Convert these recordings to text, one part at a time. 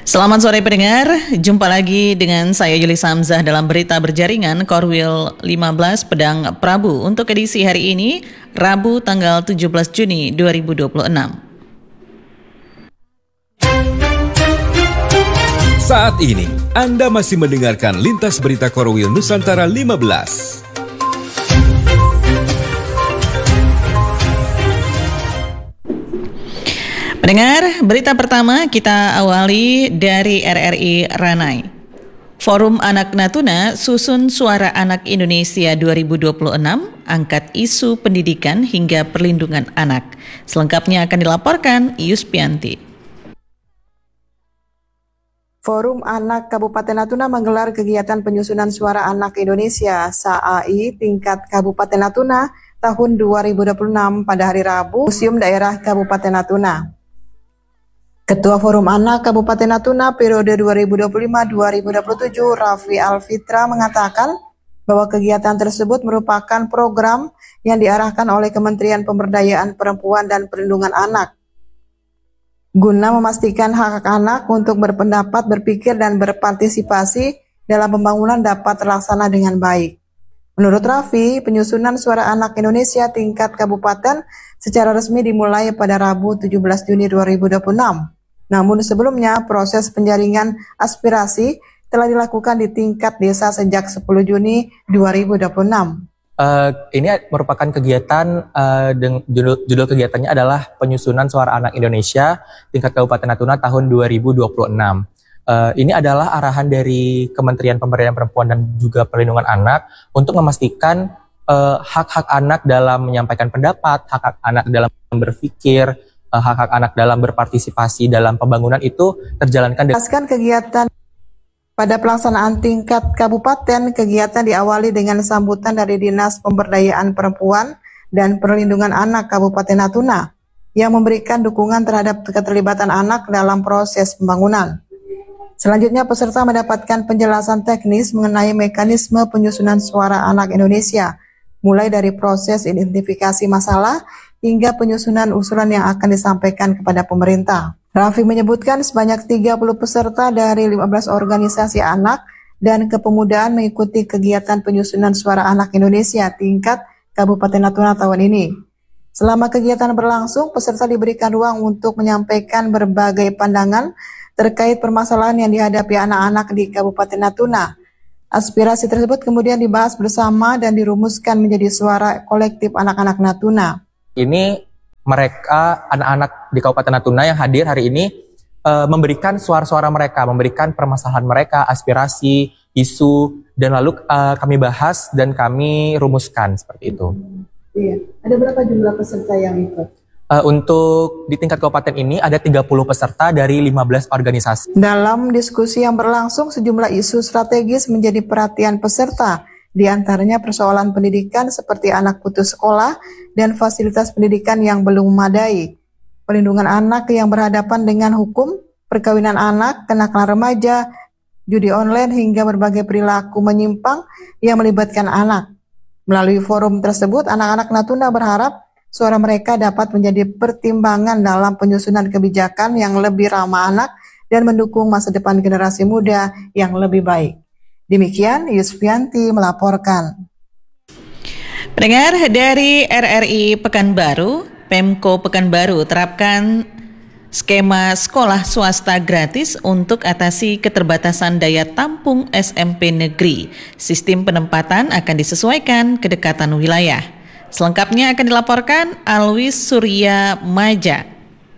Selamat sore pendengar, jumpa lagi dengan saya Yuli Samzah dalam berita berjaringan Korwil 15 Pedang Prabu untuk edisi hari ini, Rabu tanggal 17 Juni 2026. Saat ini, Anda masih mendengarkan Lintas Berita Korwil Nusantara 15. Pendengar, berita pertama kita awali dari RRI Ranai. Forum Anak Natuna susun Suara Anak Indonesia 2026, angkat isu pendidikan hingga perlindungan anak. Selengkapnya akan dilaporkan Ius Pianti. Forum Anak Kabupaten Natuna menggelar kegiatan penyusunan Suara Anak Indonesia SAAI tingkat Kabupaten Natuna tahun 2026 pada hari Rabu, Museum Daerah Kabupaten Natuna. Ketua Forum Anak Kabupaten Natuna periode 2025-2027 Raffi Alfitra mengatakan bahwa kegiatan tersebut merupakan program yang diarahkan oleh Kementerian Pemberdayaan Perempuan dan Perlindungan Anak guna memastikan hak anak untuk berpendapat, berpikir, dan berpartisipasi dalam pembangunan dapat terlaksana dengan baik. Menurut Raffi, penyusunan Suara Anak Indonesia tingkat kabupaten secara resmi dimulai pada Rabu 17 Juni 2026. Namun sebelumnya, proses penjaringan aspirasi telah dilakukan di tingkat desa sejak 10 Juni 2026. Ini merupakan kegiatan, judul kegiatannya adalah Penyusunan Suara Anak Indonesia tingkat Kabupaten Natuna tahun 2026. Ini adalah arahan dari Kementerian Pemberdayaan Perempuan dan juga Perlindungan Anak untuk memastikan hak-hak anak dalam menyampaikan pendapat, hak-hak anak dalam berpikir, hak-hak anak dalam berpartisipasi dalam pembangunan itu terjalankan. Kegiatan pada pelaksanaan tingkat kabupaten, kegiatan diawali dengan sambutan dari Dinas Pemberdayaan Perempuan dan Perlindungan Anak Kabupaten Natuna yang memberikan dukungan terhadap keterlibatan anak dalam proses pembangunan. Selanjutnya peserta mendapatkan penjelasan teknis mengenai mekanisme penyusunan Suara Anak Indonesia, mulai dari proses identifikasi masalah hingga penyusunan usulan yang akan disampaikan kepada pemerintah. Raffi menyebutkan sebanyak 30 peserta dari 15 organisasi anak dan kepemudaan mengikuti kegiatan penyusunan Suara Anak Indonesia tingkat Kabupaten Natuna tahun ini. Selama kegiatan berlangsung, peserta diberikan ruang untuk menyampaikan berbagai pandangan terkait permasalahan yang dihadapi anak-anak di Kabupaten Natuna. Aspirasi tersebut kemudian dibahas bersama dan dirumuskan menjadi suara kolektif anak-anak Natuna. Ini mereka, anak-anak di Kabupaten Natuna yang hadir hari ini memberikan suara-suara mereka, memberikan permasalahan mereka, aspirasi, isu, dan lalu kami bahas dan kami rumuskan seperti itu. Iya. Ada berapa jumlah peserta yang ikut? Untuk di tingkat kabupaten ini ada 30 peserta dari 15 organisasi. Dalam diskusi yang berlangsung, sejumlah isu strategis menjadi perhatian peserta. Di antaranya persoalan pendidikan seperti anak putus sekolah dan fasilitas pendidikan yang belum memadai, perlindungan anak yang berhadapan dengan hukum, perkawinan anak, kenakalan remaja, judi online hingga berbagai perilaku menyimpang yang melibatkan anak. Melalui forum tersebut, anak-anak Natuna berharap suara mereka dapat menjadi pertimbangan dalam penyusunan kebijakan yang lebih ramah anak dan mendukung masa depan generasi muda yang lebih baik. Demikian, Yusfianti melaporkan. Pendengar, dari RRI Pekanbaru, Pemko Pekanbaru terapkan skema sekolah swasta gratis untuk atasi keterbatasan daya tampung SMP negeri. Sistem penempatan akan disesuaikan kedekatan wilayah. Selengkapnya akan dilaporkan Alwis Surya Maja.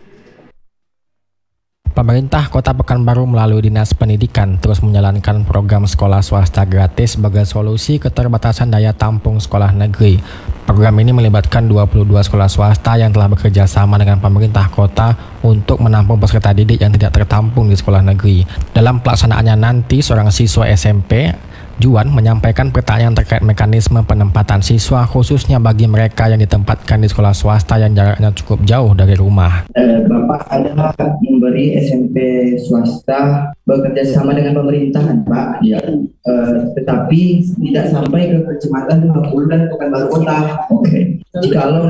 Pemerintah Kota Pekanbaru melalui Dinas Pendidikan terus menjalankan program sekolah swasta gratis sebagai solusi keterbatasan daya tampung sekolah negeri. Program ini melibatkan 22 sekolah swasta yang telah bekerja sama dengan pemerintah kota untuk menampung peserta didik yang tidak tertampung di sekolah negeri. Dalam pelaksanaannya nanti, seorang siswa SMP Juan menyampaikan pertanyaan terkait mekanisme penempatan siswa khususnya bagi mereka yang ditempatkan di sekolah swasta yang jaraknya cukup jauh dari rumah. Bapak adalah memberi SMP swasta bekerja sama dengan pemerintahan, Pak. Ya. Tetapi tidak sampai ke kecamatan 50 dan Pekanbaru Kota. Oke. Jikalau nih Pak,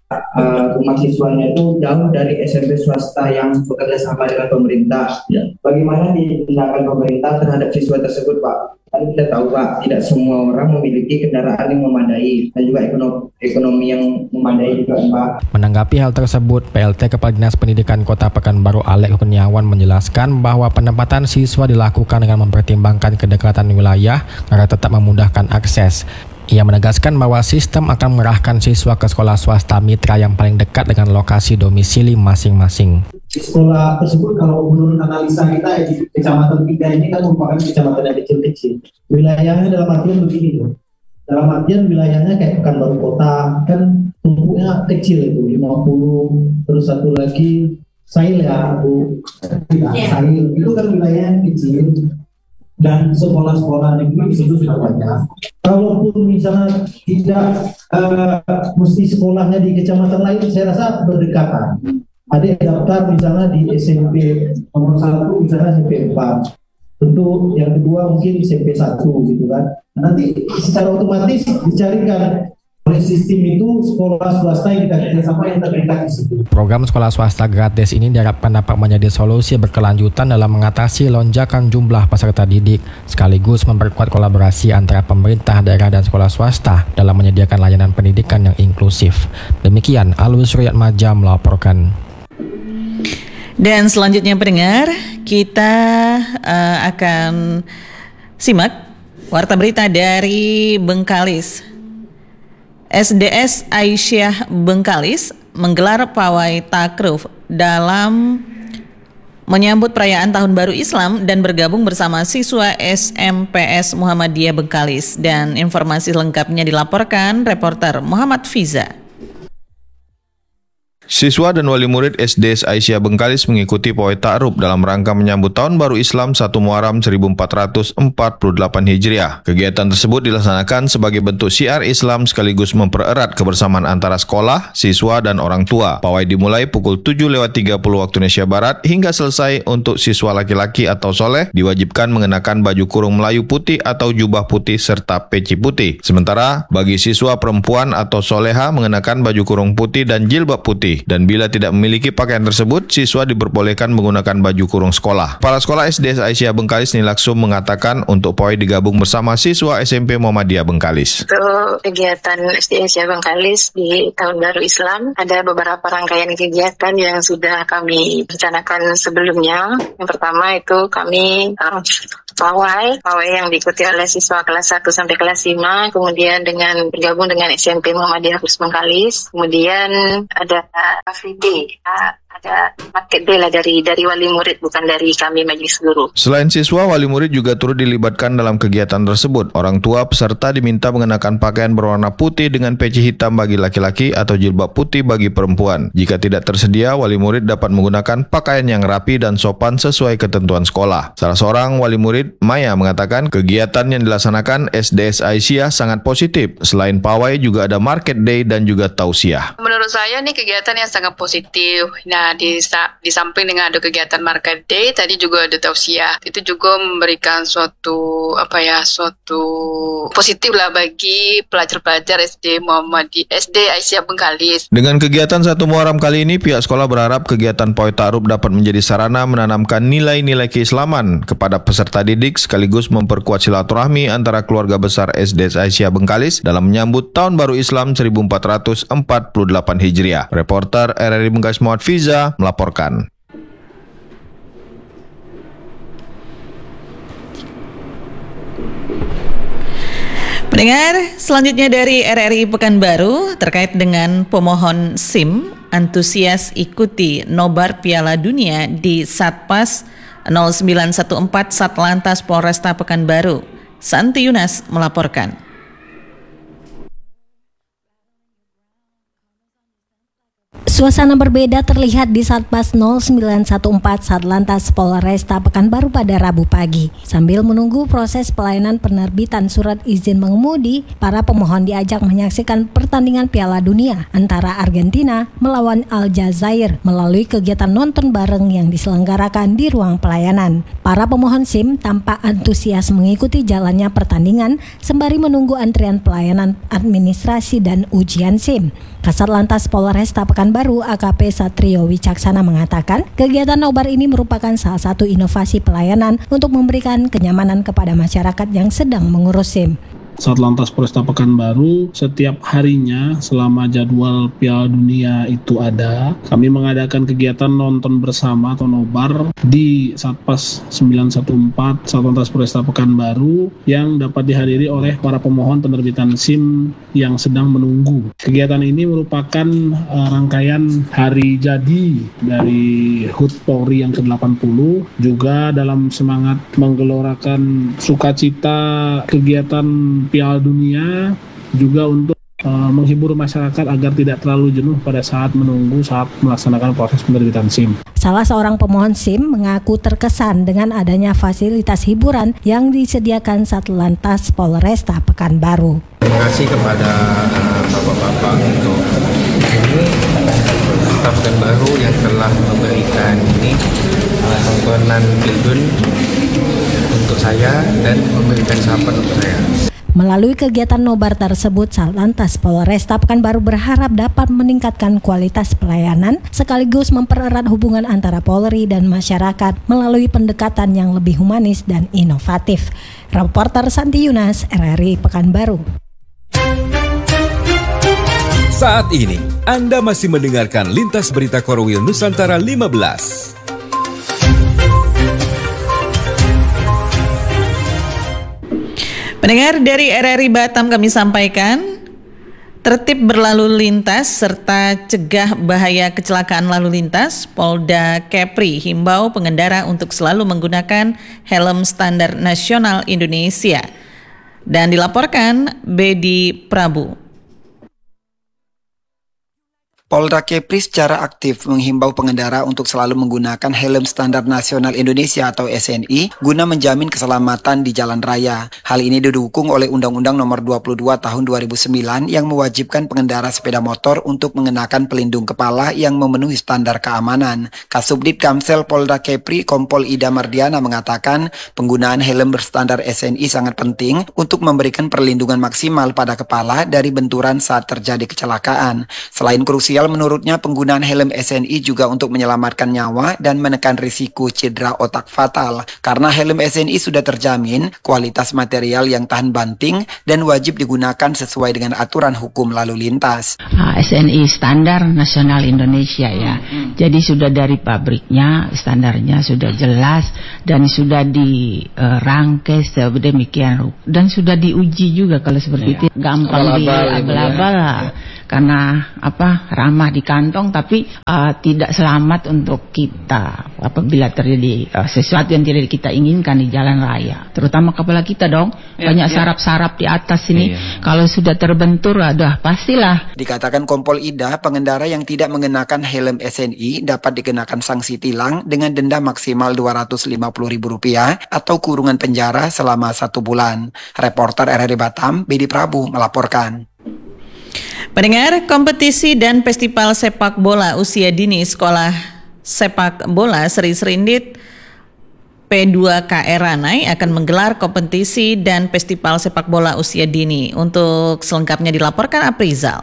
rumah siswanya itu jauh dari SMP swasta yang bekerja sama dengan pemerintah. Bagaimana tindakan pemerintah terhadap siswa tersebut, Pak? Kan kita tahu, Pak, tidak semua orang memiliki kendaraan yang memadai dan juga ekonomi yang memadai juga, Pak. Menanggapi hal tersebut, PLT Kepala Dinas Pendidikan Kota Pekanbaru Alek Kurniawan menjelaskan bahwa penempatan siswa dilakukan dengan mempertimbangkan kedekatan wilayah agar tetap memudahkan akses. Ia menegaskan bahwa sistem akan mengerahkan siswa ke sekolah swasta mitra yang paling dekat dengan lokasi domisili masing-masing. Sekolah tersebut kalau menurut analisa kita di Kecamatan 3 ini kan merupakan kecamatan yang kecil-kecil. Wilayahnya dalam artian begini loh. Dalam artian wilayahnya kayak Pekanbaru Kota, kan tumpuknya kecil itu, 50, terus satu lagi Sail ya, Bu. Sail, itu kan wilayahnya kecil. Dan sekolah-sekolah negeri di situ sudah banyak. Kalaupun misalnya tidak mesti sekolahnya di kecamatan lain, saya rasa berdekatan. Ada yang daftar misalnya di SMP nomor 1, misalnya SMP 4. Tentu yang kedua mungkin SMP 1 gitu kan. Nanti secara otomatis dicarikan oleh sistem itu sekolah swasta yang kita kerjasama yang terdekat di situ. Program sekolah swasta gratis ini diharapkan dapat menjadi solusi berkelanjutan dalam mengatasi lonjakan jumlah peserta didik, sekaligus memperkuat kolaborasi antara pemerintah daerah dan sekolah swasta dalam menyediakan layanan pendidikan yang inklusif. Demikian Alwi Suryatmaja melaporkan. Dan selanjutnya pendengar, kita akan simak warta berita dari Bengkalis. SDS Aisyah Bengkalis menggelar pawai takruf dalam menyambut perayaan Tahun Baru Islam dan bergabung bersama siswa SMPS Muhammadiyah Bengkalis. Dan informasi lengkapnya dilaporkan reporter Muhammad Fiza. Siswa dan wali murid SDS Aisyah Bengkalis mengikuti pawai ta'aruf dalam rangka menyambut Tahun Baru Islam 1 Muharram 1448 Hijriah. Kegiatan tersebut dilaksanakan sebagai bentuk syiar Islam sekaligus mempererat kebersamaan antara sekolah, siswa, dan orang tua. Pawai dimulai pukul 7.30 waktu Indonesia Barat hingga selesai. Untuk siswa laki-laki atau soleh diwajibkan mengenakan baju kurung Melayu putih atau jubah putih serta peci putih. Sementara bagi siswa perempuan atau soleha mengenakan baju kurung putih dan jilbab putih. Dan bila tidak memiliki pakaian tersebut, siswa diperbolehkan menggunakan baju kurung sekolah. Kepala Sekolah SDS Aisyah Bengkalis Nilaksum mengatakan untuk pawai digabung bersama siswa SMP Muhammadiyah Bengkalis. Untuk kegiatan SDS Aisyah Bengkalis di Tahun Baru Islam, ada beberapa rangkaian kegiatan yang sudah kami rencanakan sebelumnya. Yang pertama itu kami pawai yang diikuti oleh siswa kelas 1 sampai kelas 5, kemudian bergabung dengan SMP Muhammadiyah Bengkalis, kemudian ada Free Day, ada market day lah dari wali murid, bukan dari kami majelis guru. Selain siswa, wali murid juga turut dilibatkan dalam kegiatan tersebut. Orang tua peserta diminta mengenakan pakaian berwarna putih dengan peci hitam bagi laki-laki atau jilbab putih bagi perempuan. Jika tidak tersedia, wali murid dapat menggunakan pakaian yang rapi dan sopan sesuai ketentuan sekolah. Salah seorang wali murid, Maya, mengatakan kegiatan yang dilaksanakan SDS Aisyah sangat positif. Selain pawai juga ada market day dan juga tausiah. Menurut saya ini kegiatan yang sangat positif. Nah, di samping dengan ada kegiatan market day, tadi juga ada tausiah. Itu juga memberikan suatu positif lah bagi pelajar-pelajar SD Aisyah Bengkalis. Dengan kegiatan 1 Muharram kali ini, pihak sekolah berharap kegiatan pawai ta'aruf dapat menjadi sarana menanamkan nilai-nilai keislaman kepada peserta didik sekaligus memperkuat silaturahmi antara keluarga besar SDS Aisyah Bengkalis dalam menyambut Tahun Baru Islam 1448 Hijriah. Reporter RRI Bengkalis Muhammad Fiza melaporkan. Pendengar, selanjutnya dari RRI Pekanbaru terkait dengan pemohon SIM antusias ikuti nobar Piala Dunia di Satpas 0914 Satlantas Polresta Pekanbaru. Santi Yunas melaporkan. Suasana berbeda terlihat di Satpas 0914 Satlantas Polresta Pekanbaru pada Rabu pagi. Sambil menunggu proses pelayanan penerbitan surat izin mengemudi, para pemohon diajak menyaksikan pertandingan Piala Dunia antara Argentina melawan Aljazair melalui kegiatan nonton bareng yang diselenggarakan di ruang pelayanan. Para pemohon SIM tampak antusias mengikuti jalannya pertandingan sembari menunggu antrian pelayanan administrasi dan ujian SIM. Kasat Lantas Polresta Pekanbaru AKP Satrio Wicaksana mengatakan, kegiatan nobar ini merupakan salah satu inovasi pelayanan untuk memberikan kenyamanan kepada masyarakat yang sedang mengurus SIM. Satlantas Polresta Pekanbaru setiap harinya selama jadwal Piala Dunia itu ada, kami mengadakan kegiatan nonton bersama atau nobar di Satpas 914 Satlantas Polresta Pekanbaru yang dapat dihadiri oleh para pemohon penerbitan SIM yang sedang menunggu. Kegiatan ini merupakan rangkaian hari jadi dari HUT Polri yang ke-80, juga dalam semangat menggelorakan sukacita kegiatan Piala Dunia, juga untuk menghibur masyarakat agar tidak terlalu jenuh pada saat menunggu saat melaksanakan proses penerbitan SIM. Salah seorang pemohon SIM mengaku terkesan dengan adanya fasilitas hiburan yang disediakan Satlantas Polresta Pekanbaru. Terima kasih kepada bapak-bapak untuk Polresta Pekanbaru yang telah memberikan tontonan Bildun untuk saya dan memberikan sahabat untuk saya. Melalui kegiatan nobar tersebut, Satlantas Polresta Pekanbaru berharap dapat meningkatkan kualitas pelayanan sekaligus mempererat hubungan antara Polri dan masyarakat melalui pendekatan yang lebih humanis dan inovatif. Reporter Santi Yunas, RRI Pekanbaru. Saat ini, Anda masih mendengarkan Lintas Berita Korwil Nusantara 15. Pendengar dari RRI Batam, kami sampaikan tertib berlalu lintas serta cegah bahaya kecelakaan lalu lintas. Polda Kepri himbau pengendara untuk selalu menggunakan helm standar nasional Indonesia. Dan dilaporkan Bedi Prabu. Polda Kepri secara aktif menghimbau pengendara untuk selalu menggunakan helm standar nasional Indonesia atau SNI guna menjamin keselamatan di jalan raya. Hal ini didukung oleh Undang-Undang Nomor 22 Tahun 2009 yang mewajibkan pengendara sepeda motor untuk mengenakan pelindung kepala yang memenuhi standar keamanan. Kasubdit Kamsel Polda Kepri Kompol Ida Mardiana mengatakan penggunaan helm berstandar SNI sangat penting untuk memberikan perlindungan maksimal pada kepala dari benturan saat terjadi kecelakaan. Selain krusial, menurutnya penggunaan helm SNI juga untuk menyelamatkan nyawa dan menekan risiko cedera otak fatal. Karena helm SNI sudah terjamin kualitas material yang tahan banting dan wajib digunakan sesuai dengan aturan hukum lalu lintas. SNI standar nasional Indonesia ya. Jadi sudah dari pabriknya standarnya sudah jelas dan sudah dirangkai sedemikian dan sudah diuji juga kalau seperti itu. Gampang diabal-abal lah. Karena ramah di kantong tapi tidak selamat untuk kita apabila terjadi sesuatu yang tidak kita inginkan di jalan raya, terutama kepala kita dong banyak sarap-sarap di atas ini. Kalau sudah terbentur pastilah. Dikatakan Kompol Ida, pengendara yang tidak mengenakan helm SNI dapat dikenakan sanksi tilang dengan denda maksimal Rp250.000 atau kurungan penjara selama 1 bulan. Reporter RRI Batam, Bedi Prabu melaporkan. Pendengar, kompetisi dan festival sepak bola usia dini Sekolah Sepak Bola Sri Serindit P2KR Ranai akan menggelar kompetisi dan festival sepak bola usia dini. Untuk selengkapnya dilaporkan Aprizal.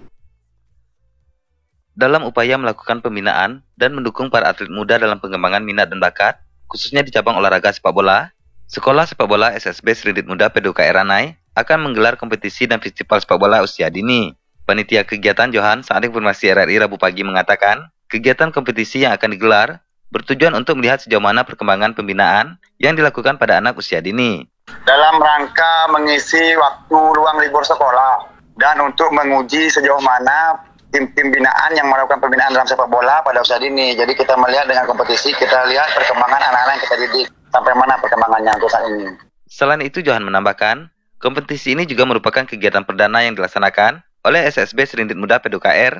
Dalam upaya melakukan pembinaan dan mendukung para atlet muda dalam pengembangan minat dan bakat, khususnya di cabang olahraga sepak bola, Sekolah Sepak Bola SSB Serindit Muda P2KR Ranai akan menggelar kompetisi dan festival sepak bola usia dini. Panitia kegiatan Johan saat informasi RRI Rabu pagi mengatakan, kegiatan kompetisi yang akan digelar bertujuan untuk melihat sejauh mana perkembangan pembinaan yang dilakukan pada anak usia dini. Dalam rangka mengisi waktu ruang libur sekolah dan untuk menguji sejauh mana tim-tim binaan yang melakukan pembinaan dalam sepak bola pada usia dini. Jadi kita melihat dengan kompetisi, kita lihat perkembangan anak-anak yang kita didik, sampai mana perkembangannya untuk saat ini. Selain itu, Johan menambahkan, kompetisi ini juga merupakan kegiatan perdana yang dilaksanakan oleh SSB Serindit Muda P2KR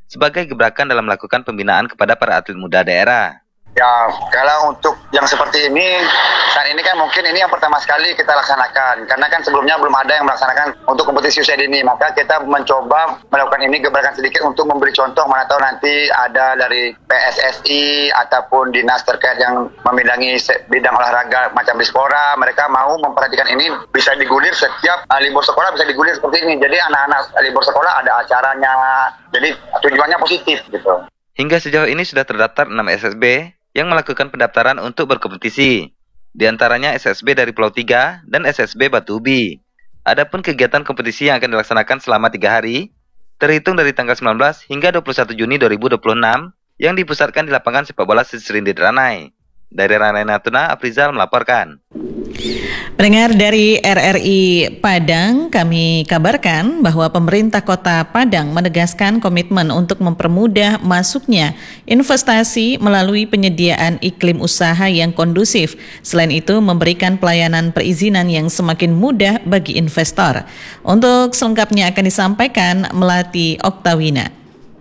sebagai gebrakan dalam melakukan pembinaan kepada para atlet muda daerah. Ya, kalau untuk yang seperti ini, saat ini kan mungkin ini yang pertama sekali kita laksanakan. Karena kan sebelumnya belum ada yang melaksanakan untuk kompetisi usia dini. Maka kita mencoba melakukan ini gebrakan sedikit untuk memberi contoh, mana tahu nanti ada dari PSSI ataupun dinas terkait yang membidangi bidang olahraga macam Dispora. Mereka mau memperhatikan ini bisa digulir setiap libur sekolah, bisa digulir seperti ini. Jadi anak-anak libur sekolah ada acaranya. Jadi tujuannya positif gitu. Hingga sejauh ini sudah terdaftar 6 SSB yang melakukan pendaftaran untuk berkompetisi. Di antaranya SSB dari Pulau 3 dan SSB Batu Ubi. Adapun kegiatan kompetisi yang akan dilaksanakan selama 3 hari, terhitung dari tanggal 19 hingga 21 Juni 2026, yang dipusatkan di lapangan sepak bola Serindit Ranai. Dari Ranai Natuna, Afrizal melaporkan. Pendengar dari RRI Padang, kami kabarkan bahwa pemerintah Kota Padang menegaskan komitmen untuk mempermudah masuknya investasi melalui penyediaan iklim usaha yang kondusif. Selain itu, memberikan pelayanan perizinan yang semakin mudah bagi investor. Untuk selengkapnya akan disampaikan Melati Oktawina.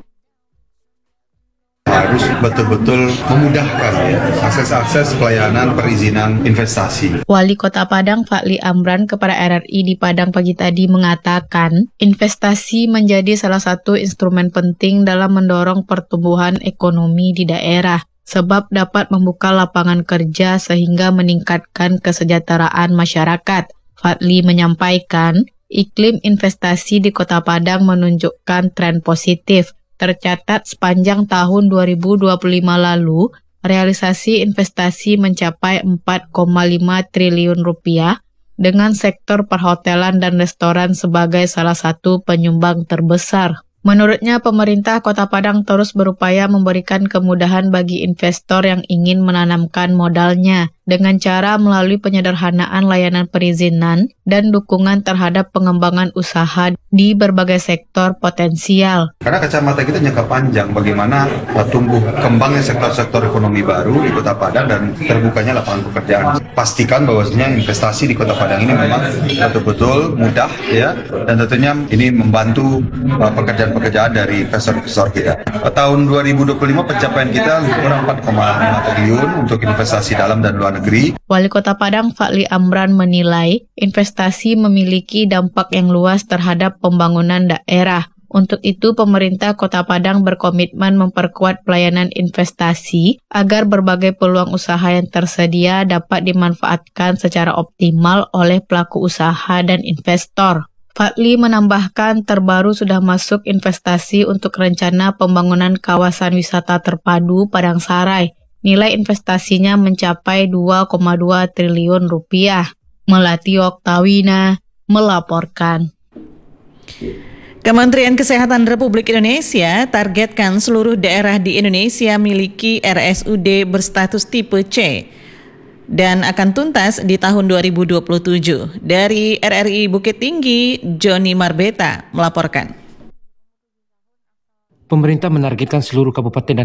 Harus betul-betul memudahkan ya, akses pelayanan perizinan investasi. Wali Kota Padang Fadli Amran kepada RRI di Padang pagi tadi mengatakan, investasi menjadi salah satu instrumen penting dalam mendorong pertumbuhan ekonomi di daerah, sebab dapat membuka lapangan kerja sehingga meningkatkan kesejahteraan masyarakat. Fadli menyampaikan, iklim investasi di Kota Padang menunjukkan tren positif. Tercatat sepanjang tahun 2025 lalu, realisasi investasi mencapai 4,5 triliun rupiah dengan sektor perhotelan dan restoran sebagai salah satu penyumbang terbesar. Menurutnya, pemerintah Kota Padang terus berupaya memberikan kemudahan bagi investor yang ingin menanamkan modalnya dengan cara melalui penyederhanaan layanan perizinan dan dukungan terhadap pengembangan usaha di berbagai sektor potensial. Karena kacamata kita jangka panjang bagaimana tumbuh kembangnya sektor-sektor ekonomi baru di Kota Padang dan terbukanya lapangan pekerjaan. Pastikan bahwasanya investasi di Kota Padang ini memang betul-betul mudah ya, dan tentunya ini membantu pekerjaan-pekerjaan dari investor-investor kita. Tahun 2025 pencapaian kita kurang 4,5 triliun untuk investasi dalam dan luar negeri. Wali Kota Padang Fadli Amran menilai investasi memiliki dampak yang luas terhadap pembangunan daerah. Untuk itu, pemerintah Kota Padang berkomitmen memperkuat pelayanan investasi agar berbagai peluang usaha yang tersedia dapat dimanfaatkan secara optimal oleh pelaku usaha dan investor. Fadli menambahkan terbaru sudah masuk investasi untuk rencana pembangunan kawasan wisata terpadu Padang Sarai. Nilai investasinya mencapai 2,2 triliun rupiah. Melati Oktawina melaporkan. Kementerian Kesehatan Republik Indonesia targetkan seluruh daerah di Indonesia miliki RSUD berstatus tipe C dan akan tuntas di tahun 2027. Dari RRI Bukit Tinggi, Joni Marbeta melaporkan. Pemerintah menargetkan seluruh kabupaten dan